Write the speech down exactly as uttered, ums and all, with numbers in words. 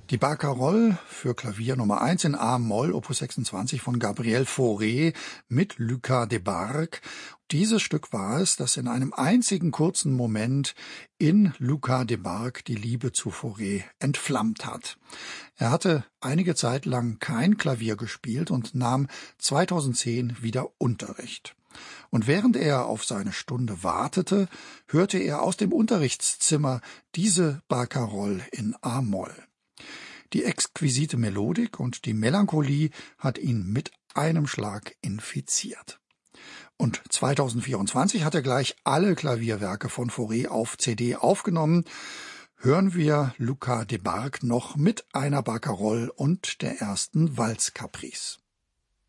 Die Barcarolle für Klavier Nummer eins in a-Moll, Opus sechsundzwanzig von Gabriel Fauré mit Lucas Debargue. Dieses Stück war es, das in einem einzigen kurzen Moment in Lucas Debargue die Liebe zu Fauré entflammt hat. Er hatte einige Zeit lang kein Klavier gespielt und nahm zweitausendzehn wieder Unterricht. Und während er auf seine Stunde wartete, hörte er aus dem Unterrichtszimmer diese Barcarolle in a-Moll. Die exquisite Melodik und die Melancholie hat ihn mit einem Schlag infiziert. Und zweitausendvierundzwanzig hat er gleich alle Klavierwerke von Fauré auf C D aufgenommen. Hören wir Lucas Debargue noch mit einer Barcarolle und der ersten Walz-Caprice.